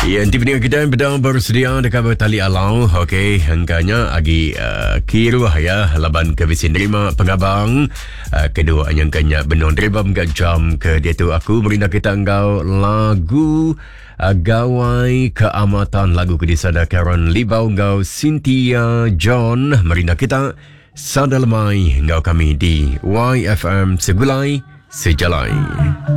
Yang tiba kita berdang bersedia dekat bertali alau. Okey, hangkanya agi kiruah ya laban ke visin terima pengabang. Kedua yang kanya benon ribam ke jam ke dia tu aku merinda kita engkau lagu gawai keamatan lagu ke disada Karen Libau engkau Cynthia John merinda kita sadalamai engkau kami di YFM Segulai Sejalai.